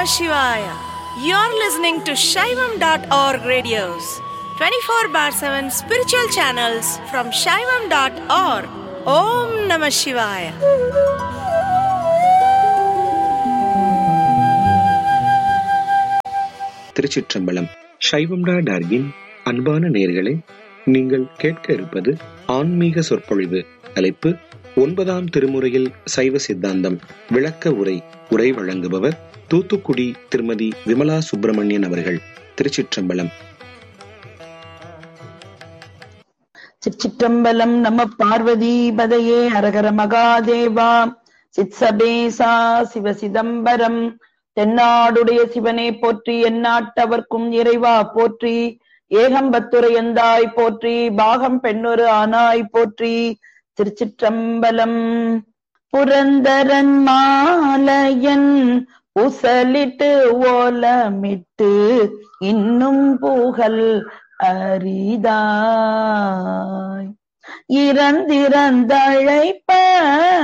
Shivaya. You're listening to Shaivam.org radios, 24 bar 7 spiritual channels from Shaivam.org. Om Namah Shivaya. திருச்சிற்றம்பலம். சைவம்.org-இன் அன்பான நேயர்களே, நீங்கள் கேட்க இருப்பது ஆன்மீக சொற்பொழிவு. தலைப்பு 9ஆம் திருமுறையில் சைவ சித்தாந்தம் விளக்க உரை. உரை வழங்குபவர் தூத்துக்குடி திருமதி விமலா சுப்பிரமணியன் அவர்கள். திருச்சிற்றம்பலம். சிற்றம்பலம். நம பார்வதி பதையே அரகர மகாதேவா. சித்சபேசா சிவ சிதம்பரம். தென்னாடுடைய சிவனே போற்றி, எந்நாட்டவர்க்கும் இறைவா போற்றி. ஏகம்பத்துரையந்தாய் போற்றி, பாகம் பெண்ணொரு ஆனாய் போற்றி. திருச்சிற்றம்பலம். புரந்தரன் மாலையன் புசலிட்டு ஓலமிட்டு இன்னும் புகழ் அரிதாய் இறந்திறந்தழைப்ப